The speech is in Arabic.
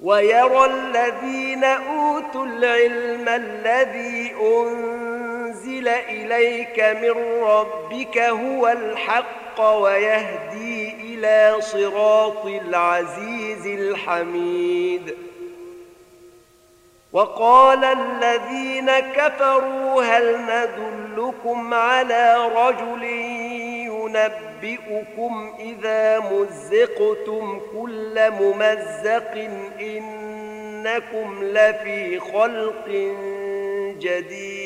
ويرى الذين أوتوا العلم الذي أنزل إليك من ربك هو الحق ويهدي إلى صراط العزيز الحميد. وقال الذين كفروا هل ندلكم على رجل ينبئكم إذا مزقتم كل ممزق إنكم لفي خلق جديد